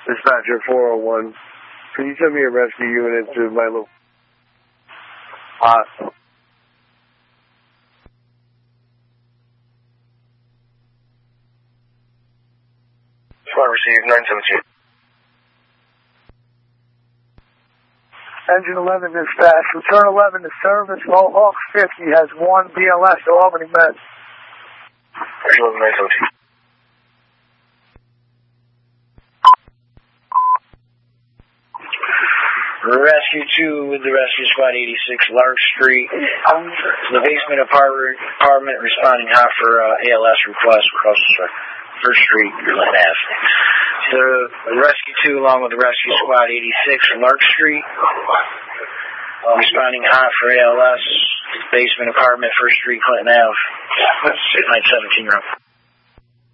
Dispatcher 401. Can you send me a rescue unit to my local hospital? Receive 972. Engine 11 dispatch. Return 11 to service. Mohawk 50 has 1 BLS to Albany Med. Engine 11, 972. Rescue 2 with the Rescue Squad 86 Lark Street. The basement apartment responding hot for ALS request across First Street, Berlin Ave. The Rescue 2 along with the Rescue Squad 86 Lark Street. Responding hot for ALS. Basement apartment, First Street, Clinton Ave. 917 room.